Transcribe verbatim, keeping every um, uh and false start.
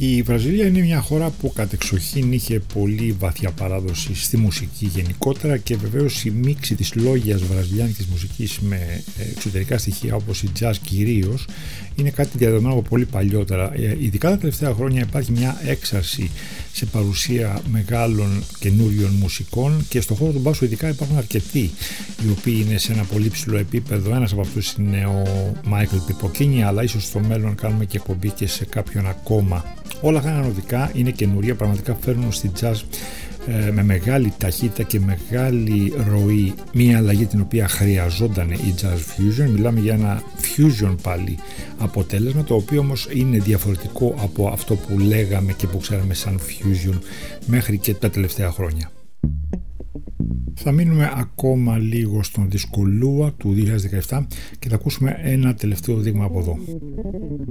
Η Βραζιλία είναι μια χώρα που κατεξοχήν είχε πολύ βαθιά παράδοση στη μουσική γενικότερα και βεβαίως η μίξη της λόγιας βραζιλιάνικης μουσικής με εξωτερικά στοιχεία όπως η jazz κυρίως είναι κάτι διαδεδομένο από πολύ παλιότερα. Ειδικά τα τελευταία χρόνια υπάρχει μια έξαρση σε παρουσία μεγάλων καινούριων μουσικών και στον χώρο του μπάσου ειδικά υπάρχουν αρκετοί οι οποίοι είναι σε ένα πολύ ψηλό επίπεδο. Ένας από αυτούς είναι ο Μάικλ Πιποκίνι, αλλά ίσως στο μέλλον κάνουμε και εκπομπή και σε κάποιον ακόμα. Όλα αυτά είναι ανωδικά, είναι καινούρια, πραγματικά φέρνουν στη jazz ε, με μεγάλη ταχύτητα και μεγάλη ροή μια αλλαγή την οποία χρειαζόταν η jazz fusion. Μιλάμε για ένα fusion πάλι αποτέλεσμα, το οποίο όμως είναι διαφορετικό από αυτό που λέγαμε και που ξέραμε σαν fusion μέχρι και τα τελευταία χρόνια. Θα μείνουμε ακόμα λίγο στον δίσκο Lua του δύο χιλιάδες δεκαεπτά και θα ακούσουμε ένα τελευταίο δείγμα από εδώ.